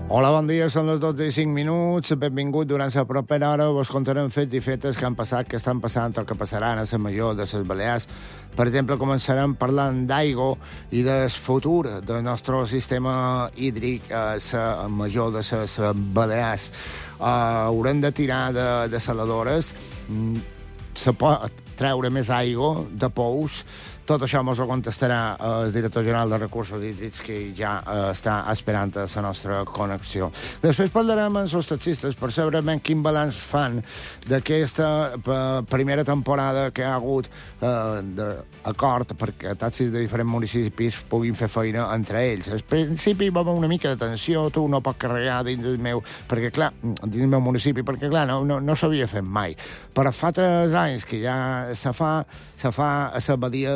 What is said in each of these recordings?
Hola, bon dia, són les 12:05. Benvingut. Durant la propera hora vos contarem fets i fetes que han passat, que estan passant o que passaran a la major de les Balears. Per exemple, començarem parlant d'aigua i del futur del nostre sistema hídric a la major de les Balears. Haurem de tirar de saladores, se pot treure més aigua de pous. Tot això ens ho contestarà el director general de Recursos Hídrics, que ja està esperant a la nostra connexió. Després parlarem amb els taxistes per saber ben quin balanç fan d'aquesta primera temporada que hi ha hagut d'acord perquè taxis de diferents municipis puguin fer feina entre ells. Al principi va haver una mica de tensió, tu no pots carregar dins del meu, perquè clar, dins del meu municipi, perquè clar, no s'havia fet mai. Però fa 3 anys que ja se fa a la badia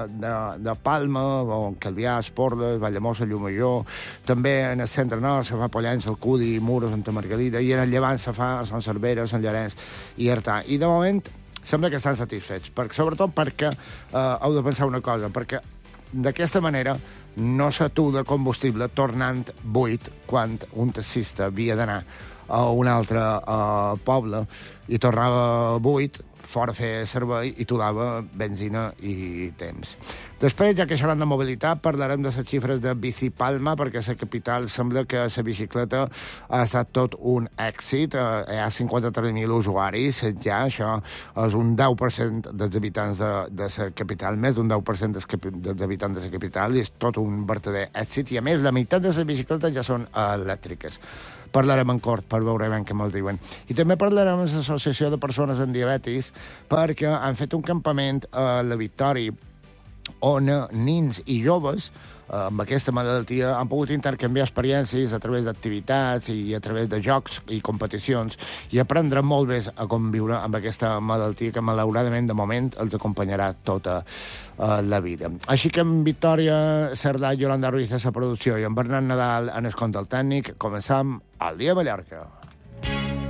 de Palma, o Calvià, Esporles, Vallamosa, Llumajor, també en el centre nord se fa Pollença, Alcudi, Muro, Santa Margalida, i en el llevant se fa a Sant Cervera, Sant Llorenç i Artà. I de moment sembla que estan satisfets, sobretot perquè heu de pensar una cosa, perquè d'aquesta manera no s'atura combustible tornant buit quan un taxista havia d'anar a un altre poble i tornava buit, fora fer servei, i t'ho dava benzina i temps. Després, ja que xerrant de mobilitat, parlarem de les xifres de Bicipalma, perquè a la capital sembla que la bicicleta ha estat tot un èxit. Hi ha 53.000 usuaris, ja això és un 10% dels habitants de la capital, més d'un 10% dels habitants de la capital, i és tot un verdader èxit, i a més la meitat de les bicicletes ja són elèctriques. Parlarem en cort per veure ben què ens diuen. I també parlarem amb l'Associació de Persones amb Diabetis, perquè han fet un campament a la Victòria on nins i joves amb aquesta malaltia han pogut intercanviar experiències a través d'activitats i a través de jocs i competicions i aprendre molt bé a conviure amb aquesta malaltia que malauradament de moment els acompanyarà tota la vida. Així que amb Victòria Cerdà i Yolanda Ruiz a la producció i amb Bernat Nadal en el control tècnic començam el dia a Mallorca.